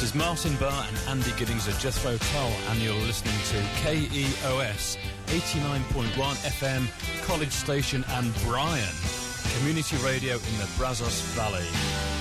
Martin Barr and Andy Giddings of Jethro Tull, and you're listening to KEOS 89.1 FM, College Station and Bryan, community radio in the Brazos Valley.